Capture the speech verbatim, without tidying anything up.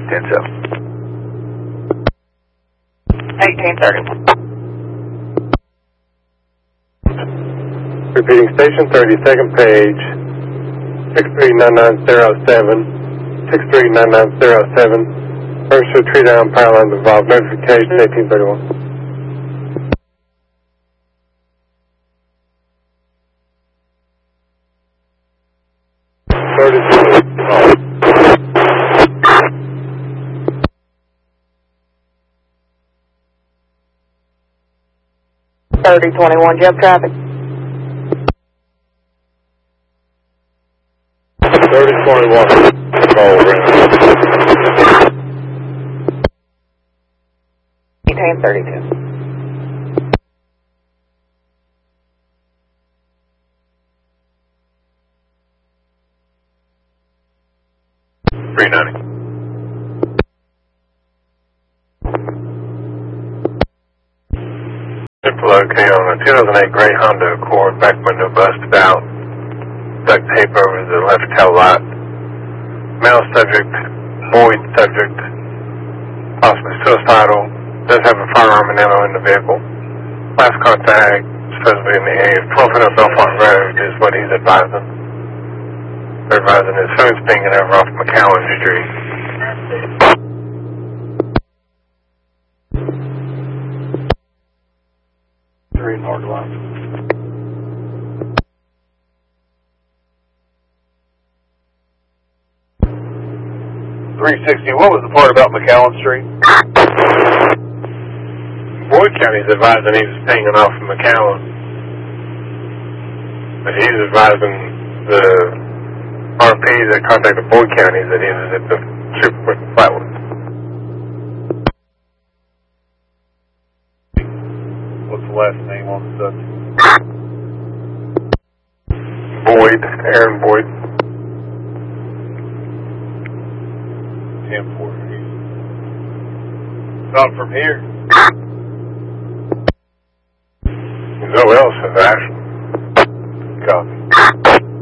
ten seven. eighteen thirty-one. Repeating station thirty, second page, six three nine nine zero seven, six three nine nine zero seven, first to tree down, power lines involved, notification eighteen thirty-one. thirty-two. thirty twenty-one, jump traffic. thirty twenty-one, roll around. eighteen thirty-two. three ninety. Okay, on a two thousand eight gray Honda Accord, back window busted out, duct tape over the left tail light. Male subject, void subject, possibly suicidal, does have a firearm and ammo in the vehicle. Last contact, supposedly in the area of twelve hundred Belfont Road is what he's advising. They're advising his phone's pinging over off McCowan Street. Three North Line. three sixty, what was the part about McCowan Street? Boyd County's advising he was pinging off of McCowan. But he's advising the R P that contacted Boyd County that he was at the Super Flatwood. What's the last name on the subject? Boyd, Aaron Boyd. ten four. Not from here. No else has asked.